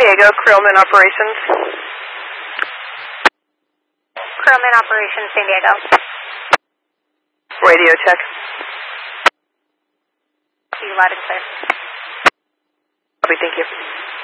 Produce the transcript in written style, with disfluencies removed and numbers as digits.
Diego, Krillman Operations. Krillman Operations, San Diego. Radio check. See you loud and clear. Copy, thank you.